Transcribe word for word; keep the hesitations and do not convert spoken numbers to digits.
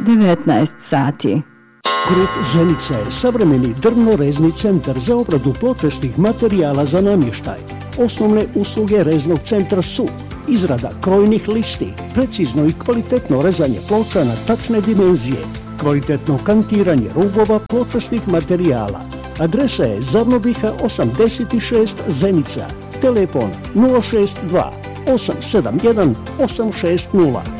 devetnaest sati. Grup Zenica je savremeni drvno-rezni centar za obradu pločastih materijala za namještaj. Osnovne usluge reznog centra su izrada krojnih listi, precizno i kvalitetno rezanje ploča na tačne dimenzije, kvalitetno kantiranje rubova pločastih materijala. Adresa je Zavnobiha osamdeset šest Zenica. Telefon nula šest dva osam sedam jedan osam šest nula.